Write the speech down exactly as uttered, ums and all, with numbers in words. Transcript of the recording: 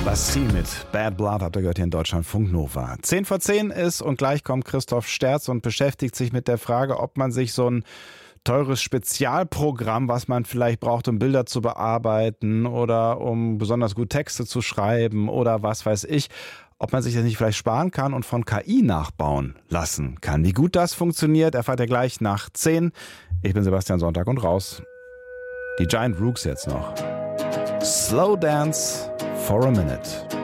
Bastille mit Bad Blood habt ihr gehört hier in Deutschlandfunk Nova. Zehn vor zehn ist und gleich kommt Christoph Sterz und beschäftigt sich mit der Frage, ob man sich so ein teures Spezialprogramm, was man vielleicht braucht, um Bilder zu bearbeiten oder um besonders gut Texte zu schreiben oder was weiß ich, ob man sich das nicht vielleicht sparen kann und von K I nachbauen lassen kann. Wie gut das funktioniert, erfahrt ihr gleich nach zehn. Ich bin Sebastian Sonntag und raus. Die Giant Rooks jetzt noch. Slow Dance for a Minute.